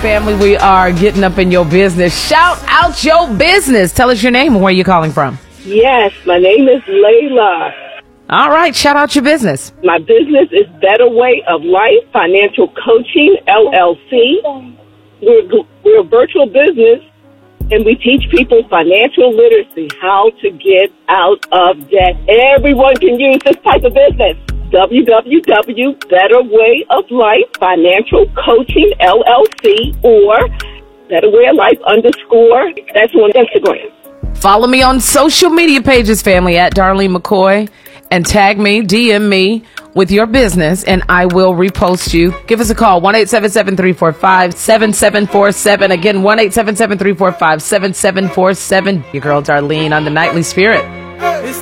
family. We are getting up in your business. Shout out your business. Tell us your name and where you're calling from. Yes, my name is Layla. All right, shout out your business. My business is Better Way of Life Financial Coaching, LLC. We're a virtual business, and we teach people financial literacy, how to get out of debt. Everyone can use this type of business. www. Way of Life Financial Coaching, LLC, or Better Way of Life _ That's on Instagram. Follow me on social media pages, family, at Darlene McCoy, and tag me, DM me with your business, and I will repost you. Give us a call, 1-877-345-7747. Again, 1-877-345-7747. Your girl Darlene on the Nightly Spirit.